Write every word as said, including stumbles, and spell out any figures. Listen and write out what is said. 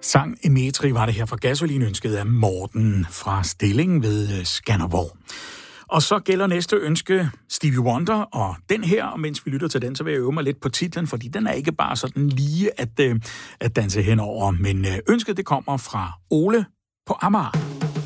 Sang Emetri var det her fra Gasolin, ønsket af Morten fra Stilling ved Skanderborg. Og så gælder næste ønske Stevie Wonder, og den her, og mens vi lytter til den, så vil jeg øve mig lidt på titlen, fordi den er ikke bare sådan lige at, at danse henover, men ønsket det kommer fra Ole på Amager.